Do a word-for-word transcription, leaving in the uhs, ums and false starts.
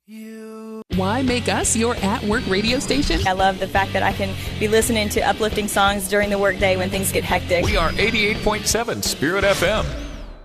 Why make us your at-work radio station? I love the fact that I can be listening to uplifting songs during the workday when things get hectic. We are eighty-eight point seven Spirit F M.